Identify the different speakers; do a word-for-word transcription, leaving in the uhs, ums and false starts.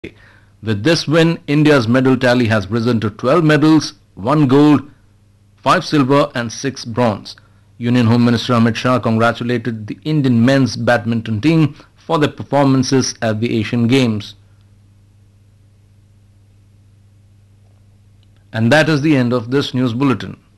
Speaker 1: With this win, India's medal tally has risen to twelve medals, one gold, five silver and six bronze. Union Home Minister Amit Shah congratulated the Indian men's badminton team for their performances at the Asian Games. And that is the end of this news bulletin.